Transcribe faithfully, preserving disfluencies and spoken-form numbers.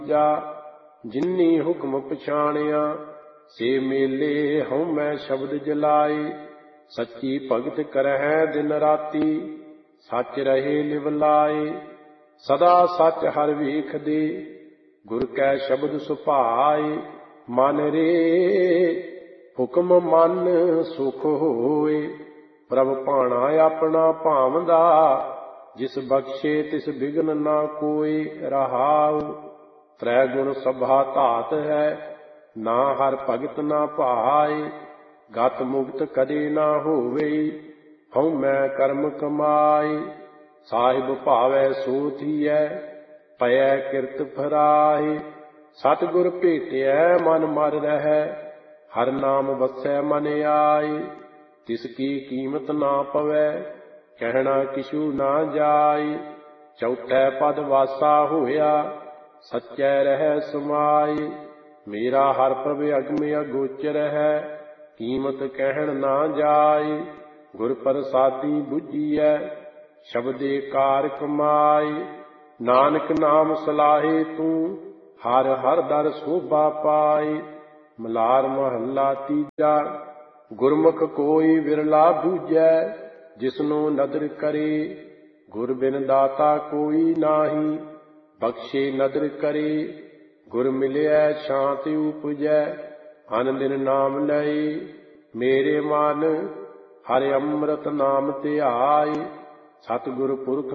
ਜਾ ਜਿਨੀ ਹੁਕਮ ਪਛਾਣਿਆ ਸੇ ਮੇਲੇ ਹਉ ਮੈਂ ਸ਼ਬਦ ਜਲਾਏ ਸੱਚੀ ਭਗਤ ਕਰਹਿ ਦਿਨ ਰਾਤੀ ਸੱਚ ਰਹੇ ਲਿਵ ਲਾਏ ਸਦਾ ਸੱਚ ਹਰ ਵੇਖਦੇ ਗੁਰ ਕੈ ਸ਼ਬਦ ਸੁਭਾਏ ਮਨ ਰੇ ਹੁਕਮ ਮਨ ਸੁਖ ਹੋਏ ਪ੍ਰਭ ਭਾਣਾ ਆਪਣਾ ਭਾਵਦਾ ਜਿਸ ਬਖਸ਼ੇ ਤਿਸ ਬਿਗਨ ਨਾ ਕੋਈ ਰਹਾਉ ਤ੍ਰੈ ਗੁਣ ਸਭਾ ਧਾਤ ਹੈ ਨਾ ਹਰ ਭਗਤ ਨਾ ਭਾਏ ਗਤ ਮੁਕਤ ਕਦੇ ਨਾ ਹੋਵੇ ਹਉ ਮੈਂ ਕਰਮ ਕਮਾਏ ਸਾਹਿਬ ਭਾਵੈ ਸੋ ਥੀਐ ਪਇਐ ਕਿਰਤ ਫਰਾਏ ਸਤਿਗੁਰ ਭੇਟਿਐ ਮਨ ਮਰ ਰਹਿ ਹਰ ਨਾਮ ਵਸੈ ਮਨ ਆਏ ਤਿਸ ਕੀ ਕੀਮਤ ਨਾ ਪਵੈ ਕਹਿਣਾ ਕਿਛੂ ਨਾ ਜਾਏ ਚੌਥੈ ਪਦ ਵਾਸਾ ਹੋਇਆ ਸੱਚੈ ਰਹਿ ਸਮਾਏ ਮੇਰਾ ਹਰ ਪ੍ਰਭ ਅਗਮ ਅਗੋਚਰ ਹੈ ਕੀਮਤ ਕਹਿਣ ਨਾ ਜਾਏ ਗੁਰ ਪ੍ਰਸਾਦੀ ਬੁੱਝੀਐ ਸ਼ਬਦੇ ਕਾਰ ਕਮਾਏ ਨਾਨਕ ਨਾਮ ਸਲਾਹੇ ਤੂੰ ਹਰ ਹਰ ਦਰ ਸੋਭਾ ਪਾਏ ਮਲਾਰ ਮਹੱਲਾ ਤੀਜਾ ਗੁਰਮੁਖ ਕੋਈ ਵਿਰਲਾ ਬੂਝੈ ਜਿਸਨੂੰ ਨਦਰ ਕਰੇ ਗੁਰ ਬਿਨ ਦਾਤਾ ਕੋਈ ਨਾਹੀ ਬਖਸ਼ੇ ਨਦਰ ਕਰੇ ਗੁਰ ਮਿਲਿਐ ਸ਼ਾਂਤਿ ਉਪਜੈ ਅਨ ਦਿਨ ਨਾਮ ਲਏ ਮੇਰੇ ਮਨ ਹਰਿ ਅੰਮ੍ਰਿਤ ਨਾਮ ਧਿਆਏ ਸਤਿਗੁਰ ਪੁਰਖ